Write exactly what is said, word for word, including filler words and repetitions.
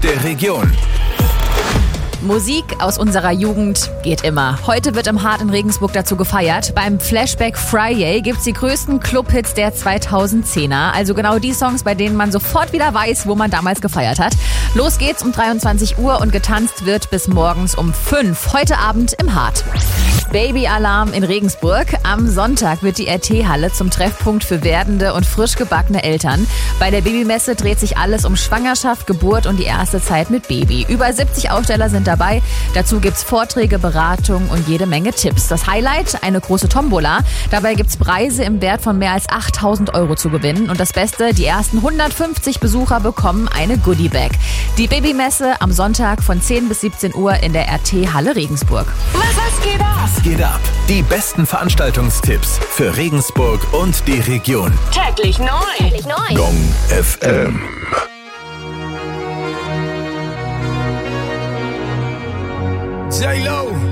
und der Region. Musik aus unserer Jugend geht immer. Heute wird im Hart in Regensburg dazu gefeiert. Beim Flashback Friday gibt's die größten Clubhits der zweitausendzehner. Also genau die Songs, bei denen man sofort wieder weiß, wo man damals gefeiert hat. Los geht's um dreiundzwanzig Uhr und getanzt wird bis morgens um fünf. Heute Abend im Hart. Babyalarm in Regensburg. Am Sonntag wird die R T-Halle zum Treffpunkt für werdende und frisch gebackene Eltern. Bei der Babymesse dreht sich alles um Schwangerschaft, Geburt und die erste Zeit mit Baby. Über siebzig Aussteller sind dabei. Dazu gibt's Vorträge, Beratung und jede Menge Tipps. Das Highlight, eine große Tombola. Dabei gibt's Preise im Wert von mehr als achttausend Euro zu gewinnen. Und das Beste, die ersten hundertfünfzig Besucher bekommen eine Goodiebag. Die Babymesse am Sonntag von zehn bis siebzehn Uhr in der R T-Halle Regensburg. Was, was geht ab? Was geht ab? Die besten Veranstaltungstipps für Regensburg und die Region. Täglich neu. Täglich neu. Gong F M. J-Lo.